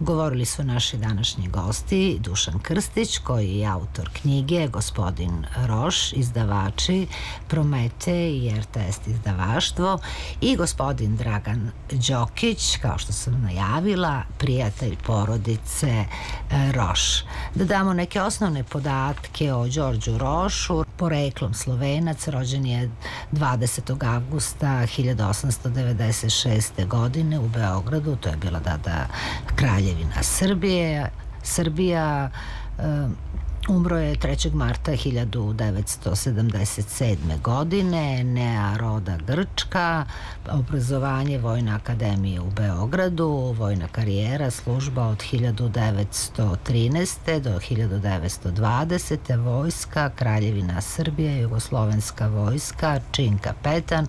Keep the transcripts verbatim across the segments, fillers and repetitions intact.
Govorili su naši današnji gosti Dušan Krstić, koji je autor knjige Gospodin Roš, izdavači Prometej i R T S izdavaštvo, i gospodin Dragan Đokić, kao što sam najavila, prijatelj porodice Roš. Da damo neke osnovne podatke o Đorđu Rošu. Poreklom Slovenac, rođen je dvadesetog avgusta hiljadu osamsto devedeset šeste. godine u Beogradu, to je bila tada Kraljevina Srbije. Srbija um, umro je trećeg marta hiljadu devetsto sedamdeset sedme. godine, nea roda Grčka, obrazovanje Vojna akademija u Beogradu, vojna karijera, služba od hiljadu devetsto trinaeste. do hiljadu devetsto dvadesete. vojska, Kraljevina Srbije, Jugoslovenska vojska, čin kapetan,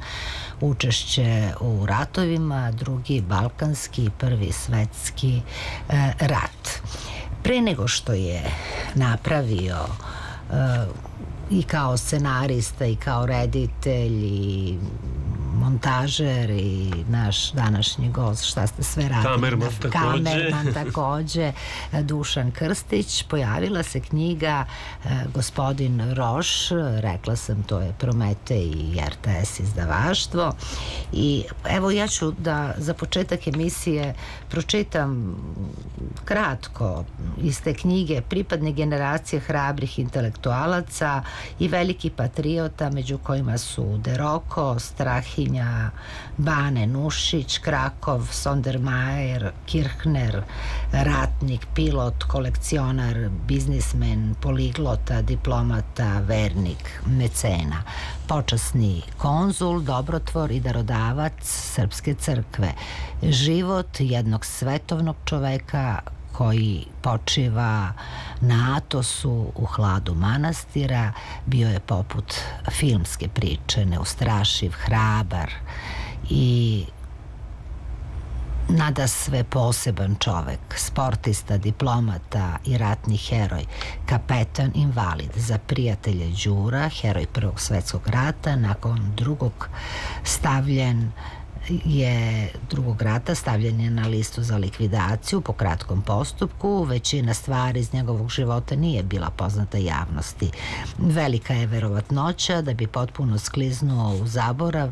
učešće u ratovima, drugi balkanski i prvi svetski e, rat. Pre nego što je napravio uh, i kao scenarista i kao reditelj i montažer i naš današnji gost, šta ste sve radili? Kamerman takođe. Kamerman takođe, Dušan Krstić. Pojavila se knjiga uh, Gospodin Roš, rekla sam, to je Prometej i R T S izdavaštvo. I evo, ja ću da za početak emisije pročitam kratko iz te knjige. Pripadnik generacije hrabrih intelektualaca i veliki patriota, među kojima su De Roko, Strahinja, Bane Nušić, Krakov, Sondermajer, Kirchner, ratnik, pilot, kolekcionar, biznismen, poliglota, diplomata, vernik, mecena, počasni konzul, dobrotvor i darodavac Srpske crkve. Život jednog svetovnog čoveka koji počiva na Atosu u hladu manastira bio je poput filmske priče, neustrašiv, hrabar i nadasve poseban čovek, sportista, diplomata i ratni heroj, kapetan invalid, za prijatelje Đura, heroj Prvog svetskog rata, nakon drugog stavljen je drugog rata stavljen je na listu za likvidaciju po kratkom postupku. Većina stvari iz njegovog života nije bila poznata javnosti. Velika je verovatnoća da bi potpuno skliznuo u zaborav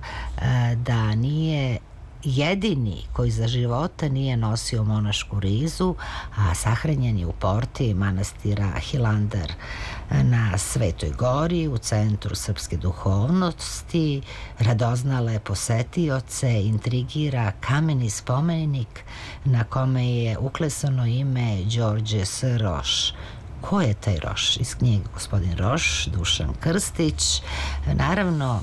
da nije jedini koji za života nije nosio monašku rizu, a sahranjen je u porti manastira Hilandar na Svetoj gori u centru srpske duhovnosti. Radoznale posetioce intrigira kameni spomenik na kome je uklesano ime Đorđe S. Roš. Ko je taj Roš? Iz knjige Gospodin Roš, Dušan Krstić. Naravno,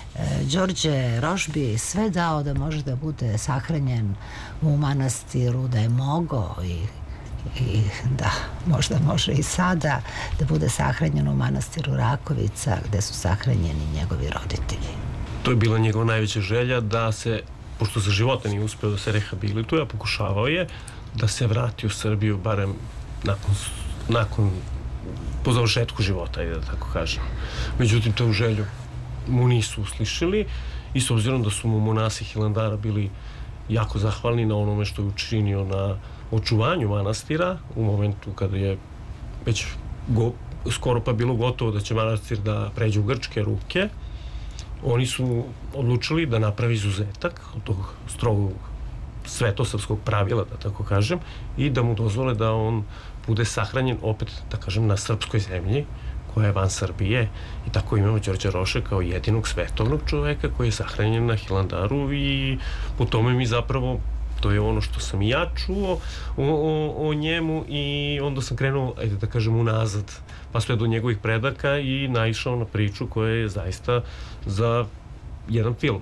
Đorđe Roš bi sve dao da može da bude sahranjen u manastiru, da je mogao i, i da možda može i sada da bude sahranjen u manastiru Rakovica, gde su sahranjeni njegovi roditelji. To je bila njegova najveća želja, da se, pošto za života nije uspeo da se rehabilituje, a pokušavao je da se vrati u Srbiju barem nakon, nakon po završetku života, da tako kažem. Međutim, tu želju mu nisu uslišili i s obzirom da su mu monasi Hilandara bili jako zahvalni na onome što je učinio na očuvanju manastira u momentu kada je već go, skoro pa bilo gotovo da će manastir da pređe u grčke ruke, oni su odlučili da napravi izuzetak od tog strogog svetosavskog pravila, da tako kažem, i da mu dozvole da on bude sahranjen opet, da kažem, na srpskoj zemlji koja je van Srbije, i tako imamo Đorđa Roša kao jedinog svetovnog čoveka koji je sahranjen na Hilandaru. I po tome mi zapravo, to je ono što sam i ja čuo o, o, o njemu, i onda sam krenuo, ajde da kažem, unazad pa sve do njegovih predaka i naišao na priču koja je zaista za jedan film.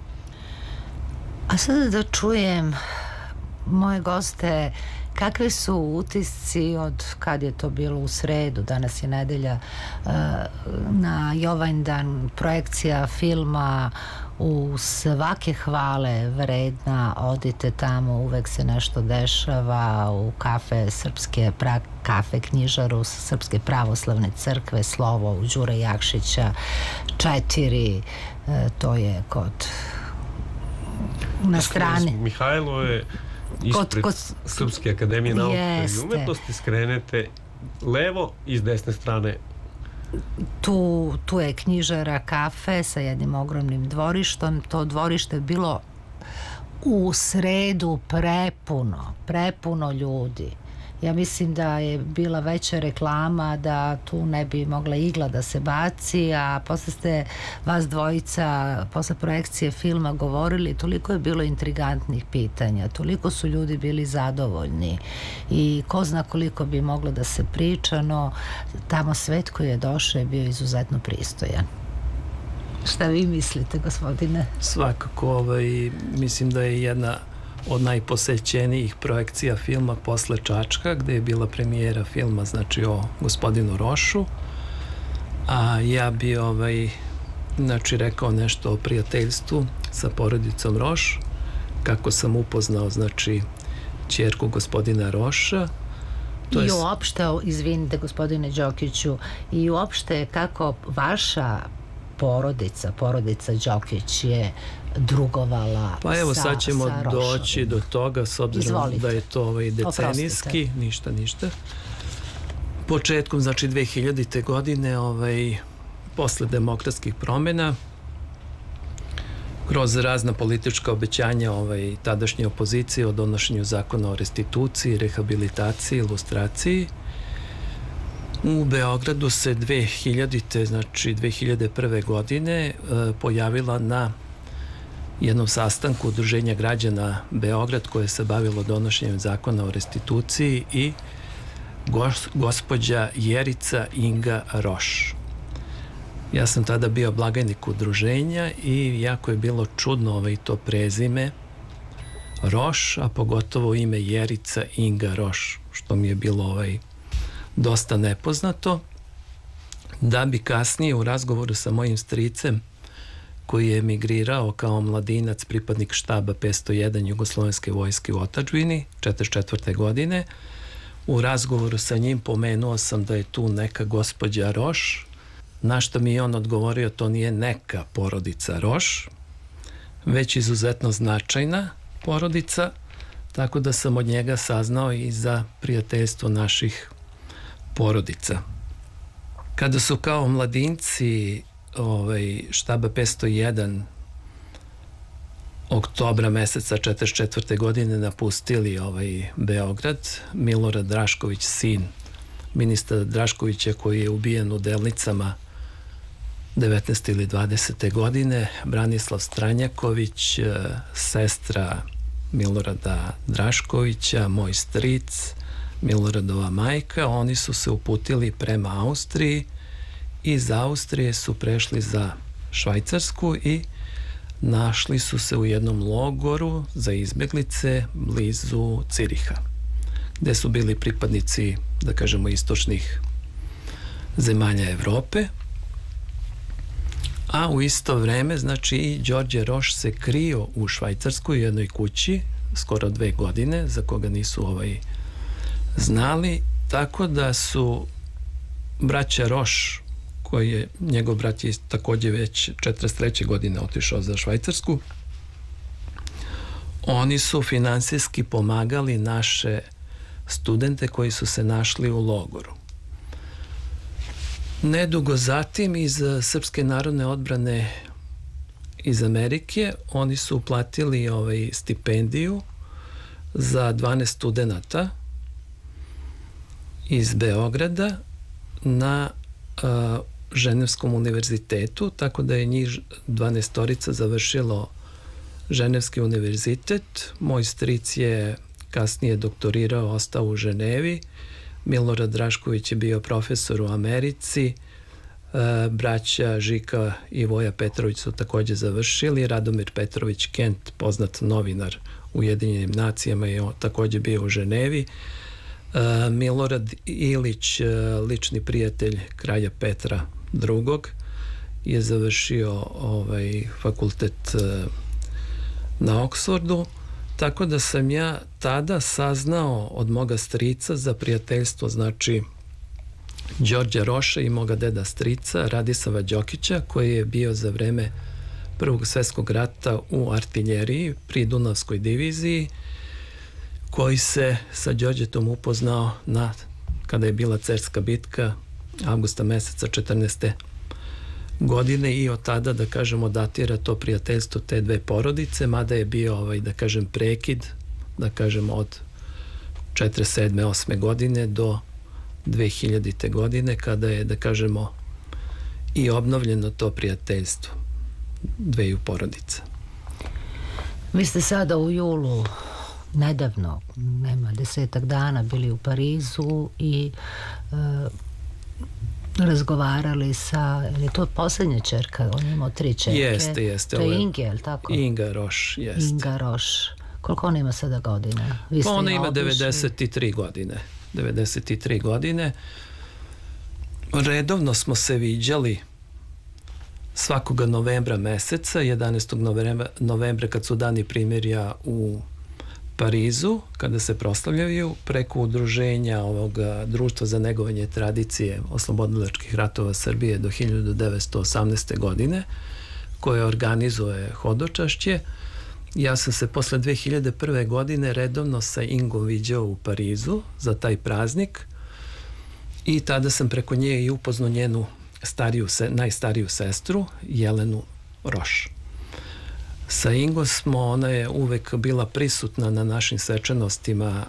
A sada da čujem moje goste, kakvi su utisci od kad je to bilo u sredu, danas je nedelja, na Jovanjdan, projekcija filma u svake hvale vredna, odite tamo, uvek se nešto dešava, u kafe Srpske pra, kafe knjižaru Srpske pravoslavne crkve, slovo u Đure Jakšića četiri, to je kod na strani Mihajlo je ispred kod, kod... Srpske akademije nauke i umetnosti, skrenete levo i s desne strane. Tu, tu je knjižara, kafe sa jednim ogromnim dvorištom. To dvorište je bilo u sredu prepuno, prepuno ljudi. Ja mislim da je bila veća reklama da tu ne bi mogla igla da se baci, a posle ste vas dvojica posle projekcije filma govorili, toliko je bilo intrigantnih pitanja, toliko su ljudi bili zadovoljni i ko zna koliko bi moglo da se priča, no tamo svet koji je došao je bio izuzetno pristojan. Šta vi mislite, gospodine? Svakako, ovaj, mislim da je jedna od najposećenijih projekcija filma posle Čačka, gde je bila premijera filma, znači, o gospodinu Rošu, a ja bi ovaj, znači, rekao nešto o prijateljstvu sa porodicom Roš, kako sam upoznao, znači, ćerku gospodina Roša. To I je... uopšte, izvinite gospodine Đokiću, i uopšte kako vaša porodica, porodica Đokić je drugovala sa Pa evo, sad ćemo doći do toga, s obzirom Izvolite. Da je to ovaj decenijski, Oprostite. ništa, ništa. Početkom, znači, dve hiljadite godine, ovaj, posle demokratskih promjena, kroz razna politička obećanja ovaj, tadašnje opozicije o donošenju zakona o restituciji, rehabilitaciji, ilustraciji, u Beogradu se dve hiljadite, znači dve hiljade prve godine, pojavila na jednom sastanku Udruženja građana Beograd koje se bavilo donošenjem zakona o restituciji i gos, gospođa Jerica Inga Roš. Ja sam tada bio blagajnik udruženja i jako je bilo čudno ovaj to prezime Roš, a pogotovo ime Jerica Inga Roš, što mi je bilo ovaj dosta nepoznato, da bi kasnije u razgovoru sa mojim stricem, koji je emigrirao kao mladinac, pripadnik štaba petsto jedan Jugoslovenske vojske u otadžbini četrdeset četvrte godine, u razgovoru sa njim pomenuo sam da je tu neka gospođa Roš, na što mi je on odgovorio, to nije neka porodica Roš, već izuzetno značajna porodica, tako da sam od njega saznao i za prijateljstvo naših porodica. Kada su kao mladinci ovaj, štaba petsto jedan oktobra meseca četrdeset četvrte godine napustili ovaj Beograd, Milorad Drašković, sin ministra Draškovića, koji je ubijen u Delnicama devetnaeste ili dvadesete godine, Branislav Stranjaković, sestra Milorada Draškovića, moj stric, Miloradova majka, oni su se uputili prema Austriji, iz Austrije su prešli za Švajcarsku i našli su se u jednom logoru za izbeglice blizu Ciriha, gde su bili pripadnici, da kažemo, istočnih zemalja Evrope. A u isto vreme, znači, i Đorđe Roš se krio u Švajcarskoj u jednoj kući skoro dve godine, za koga nisu ovaj znali, tako da su braća Roš, koji je, njegov brat je takođe već četrdeset treće godine otišao za Švajcarsku, oni su finansijski pomagali naše studente koji su se našli u logoru. Nedugo zatim iz Srpske narodne odbrane iz Amerike oni su uplatili ovaj stipendiju za dvanaest studenata iz Beograda na a, Ženevskom univerzitetu, tako da je njih dvanaestorica završilo Ženevski univerzitet. Moj stric je kasnije doktorirao, ostao u Ženevi. Milorad Drašković je bio profesor u Americi. E, braća Žika i Voja Petrović su takođe završili. Radomir Petrović Kent, poznat novinar u Ujedinjenim nacijama, je takođe bio u Ženevi. E, Milorad Ilić, lični prijatelj kralja Petra drugog, je završio ovaj fakultet e, na Oksfordu. Tako da sam ja tada saznao od moga strica za prijateljstvo, znači Đorđa Roša i moga deda strica Radisava Đokića, koji je bio za vreme Prvog svjetskog rata u artiljeriji pri Dunavskoj diviziji koji se sa Đorđetom upoznao na, kada je bila Cerska bitka avgusta meseca četrnaeste godine i od tada, da kažemo, datira to prijateljstvo te dve porodice, mada je bio, ovaj, da kažem, prekid, da kažemo, od četrdeset sedme osme godine do dve hiljadite godine, kada je, da kažemo, i obnovljeno to prijateljstvo dveju porodica. Vi ste sada u julu, nedavno, nema desetak dana, bili u Parizu i e, razgovarali sa, ili to posljednja čerka, on je imao tri čerke. Jeste, jeste. To je Inge, je li tako? Inga Roš, jeste. Inga Roš. Koliko ona ima sada godina? Vi ste ona ima obišli... devedeset tri godine. devedeset tri godine. Redovno smo se viđali svakoga novembra meseca, jedanaestog novembra, novembra kad su dani primirja u Parizu, kada se proslavljaju preko udruženja ovog Društva za negovanje tradicije oslobodilačkih ratova Srbije do hiljadu devetsto osamnaeste. godine, koje organizuje hodočašće. Ja sam se posle dve hiljade prve. godine redovno sa Ingom viđao u Parizu za taj praznik i tada sam preko nje i upoznao njenu stariju, najstariju sestru, Jelenu Roš. Sa Ingom smo, ona je uvek bila prisutna na našim svečanostima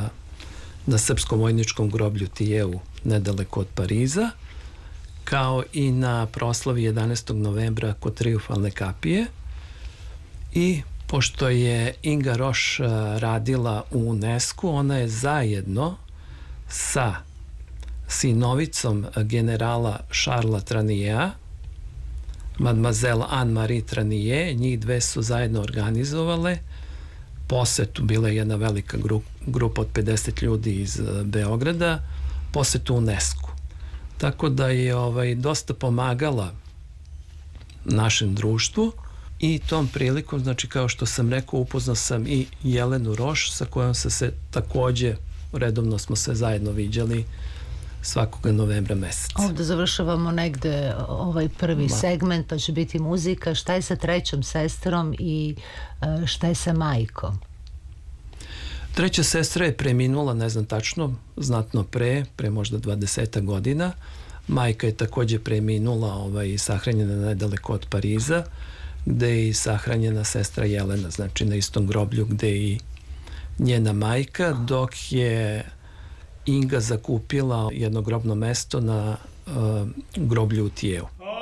na Srpskom vojničkom groblju Tijeu, nedaleko od Pariza, kao i na proslavi jedanaestog novembra kod Trijumfalne kapije. I pošto je Inga Roš radila u UNESCO, ona je zajedno sa sinovicom generala Šarla Tranijea, mademoiselle Anne-Marie Tranier, njih dve su zajedno organizovale posetu, bila je jedna velika grupa od pedeset ljudi iz Beograda, posetu UNESCO. Tako da je ovaj, dosta pomagala našem društvu i tom prilikom, znači kao što sam rekao, upoznao sam i Jelenu Roš, sa kojom sam se takođe, redovno smo se zajedno viđali svakoga novembra meseca. Ovde završavamo negde ovaj prvi Ma. segment, pa će biti muzika. Šta je sa trećom sestrom i šta je sa majkom? Treća sestra je preminula, ne znam tačno, znatno pre, pre možda dvadeset godina. Majka je takođe preminula ovaj, i sahranjena nedaleko od Pariza, gde je i sahranjena sestra Jelena, znači na istom groblju gde je i njena majka, dok je Inga zakupila jedno grobno mesto na uh, groblju u Tijeu.